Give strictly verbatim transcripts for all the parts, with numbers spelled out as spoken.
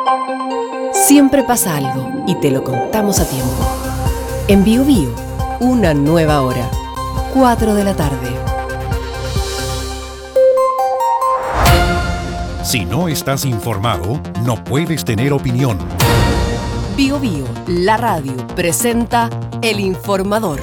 Siempre pasa algo y te lo contamos a tiempo. En Bío Bío, una nueva hora, cuatro de la tarde. Si no estás informado, no puedes tener opinión. Bío Bío, la radio, presenta El Informador.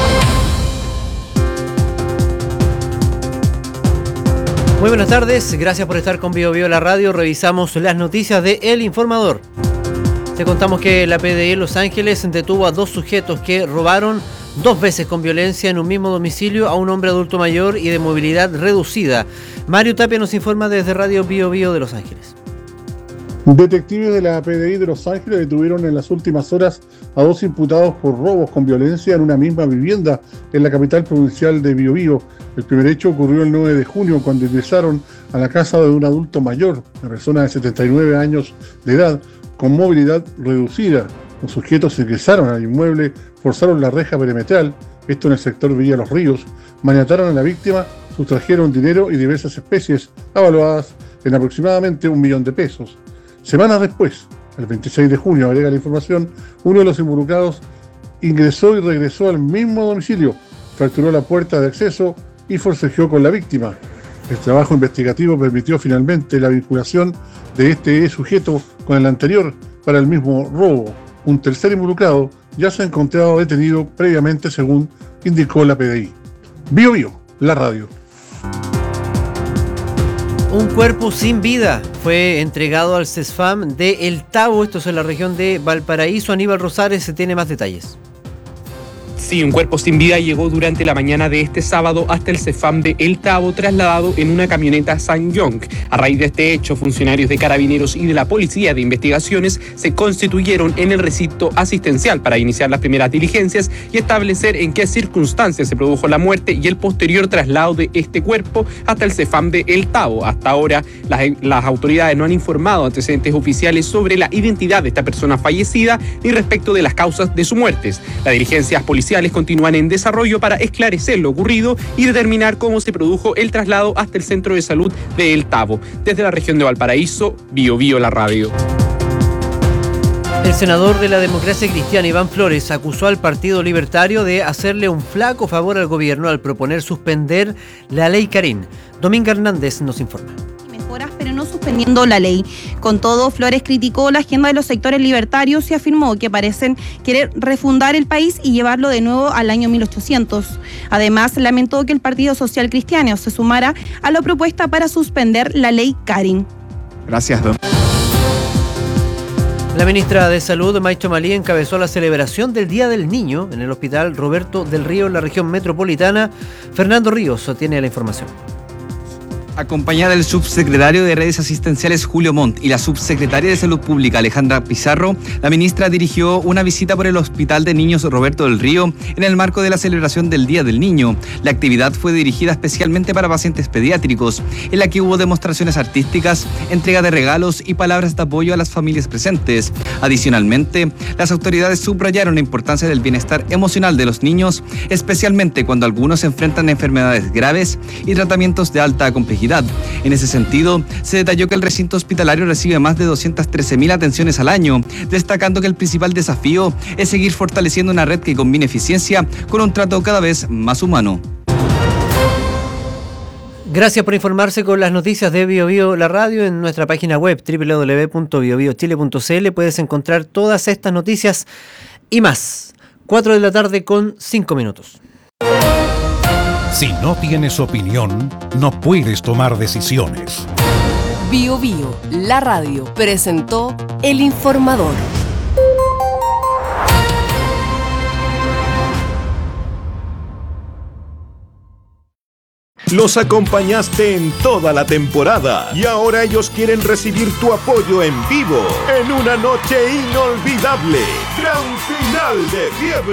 Muy buenas tardes, gracias por estar con Bío Bío, la radio. Revisamos las noticias de El Informador. Te contamos que la P D I en Los Ángeles detuvo a dos sujetos que robaron dos veces con violencia en un mismo domicilio a un hombre adulto mayor y de movilidad reducida. Mario Tapia nos informa desde Radio Bío Bío de Los Ángeles. Detectives de la P D I de Los Ángeles detuvieron en las últimas horas a dos imputados por robos con violencia en una misma vivienda en la capital provincial de Bío Bío. El primer hecho ocurrió el nueve de junio cuando ingresaron a la casa de un adulto mayor, una persona de setenta y nueve años de edad, con movilidad reducida. Los sujetos ingresaron al inmueble, forzaron la reja perimetral, esto en el sector Villa Los Ríos, maniataron a la víctima, sustrajeron dinero y diversas especies, avaluadas en aproximadamente un millón de pesos. Semanas después, el veintiséis de junio, agrega la información, uno de los involucrados ingresó y regresó al mismo domicilio, fracturó la puerta de acceso y forcejeó con la víctima. El trabajo investigativo permitió finalmente la vinculación de este sujeto con el anterior para el mismo robo. Un tercer involucrado ya se ha encontrado detenido previamente, según indicó la P D I. Bío Bío, la radio. Un cuerpo sin vida fue entregado al CESFAM de El Tabo, esto es en la región de Valparaíso. Aníbal Rosales se tiene más detalles. Sí, un cuerpo sin vida llegó durante la mañana de este sábado hasta el CESFAM de El Tabo, trasladado en una camioneta Sanyong. A raíz de este hecho, funcionarios de Carabineros y de la Policía de Investigaciones se constituyeron en el recinto asistencial para iniciar las primeras diligencias y establecer en qué circunstancias se produjo la muerte y el posterior traslado de este cuerpo hasta el CESFAM de El Tabo. Hasta ahora, las, las autoridades no han informado antecedentes oficiales sobre la identidad de esta persona fallecida ni respecto de las causas de su muerte. Las diligencias policiales continúan en desarrollo para esclarecer lo ocurrido y determinar cómo se produjo el traslado hasta el centro de salud de El Tabo. Desde la región de Valparaíso, Bío Bío, la radio. El senador de la Democracia Cristiana, Iván Flores, acusó al Partido Libertario de hacerle un flaco favor al gobierno al proponer suspender la ley Karin. Dominga Hernández nos informa. Mejoras, pero no suspendiendo la ley. Con todo, Flores criticó la agenda de los sectores libertarios y afirmó que parecen querer refundar el país y llevarlo de nuevo al año mil ochocientos. Además, lamentó que el Partido Social Cristiano se sumara a la propuesta para suspender la ley Karin. Gracias, Don. La ministra de Salud, Maicho Malí, encabezó la celebración del Día del Niño en el Hospital Roberto del Río, en la región metropolitana. Fernando Ríos tiene la información. Acompañada del subsecretario de Redes Asistenciales Julio Montt y la subsecretaria de Salud Pública Alejandra Pizarro, la ministra dirigió una visita por el Hospital de Niños Roberto del Río en el marco de la celebración del Día del Niño. La actividad fue dirigida especialmente para pacientes pediátricos, en la que hubo demostraciones artísticas, entrega de regalos y palabras de apoyo a las familias presentes. Adicionalmente, las autoridades subrayaron la importancia del bienestar emocional de los niños, especialmente cuando algunos enfrentan enfermedades graves y tratamientos de alta complejidad. En ese sentido, se detalló que el recinto hospitalario recibe más de doscientas trece mil atenciones al año, destacando que el principal desafío es seguir fortaleciendo una red que combine eficiencia con un trato cada vez más humano. Gracias por informarse con las noticias de Bío Bío, la radio. En nuestra página web doble u doble u doble u punto bio bio chile punto c l puedes encontrar todas estas noticias y más. cuatro de la tarde con cinco minutos. Si no tienes opinión, no puedes tomar decisiones. Bío Bío, la radio, presentó El Informador. Los acompañaste en toda la temporada y ahora ellos quieren recibir tu apoyo en vivo en una noche inolvidable. Gran final de fiebre.